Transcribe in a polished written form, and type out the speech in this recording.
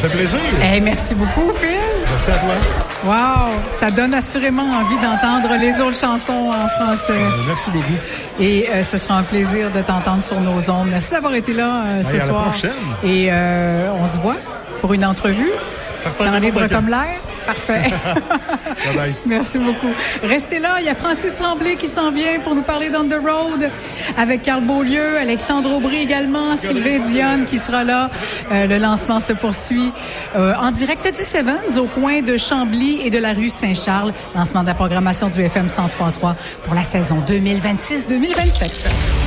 fait plaisir. Hey, merci beaucoup, Phil. Merci à toi. Wow, ça donne assurément envie d'entendre les autres chansons en français. Merci beaucoup. Et ce sera un plaisir de t'entendre sur nos ondes. Merci d'avoir été là ce soir. À la prochaine. Et on se voit pour une entrevue. Dans Libre comme l'air. Parfait. Bye bye. Merci beaucoup. Restez là. Il y a Francis Tremblay qui s'en vient pour nous parler d'On the Road avec Carl Beaulieu, Alexandre Aubry également, Sylvain Dionne qui sera là. Le lancement se poursuit en direct du Sevens au coin de Chambly et de la rue Saint-Charles. Lancement de la programmation du FM 103.3 pour la saison 2026-2027.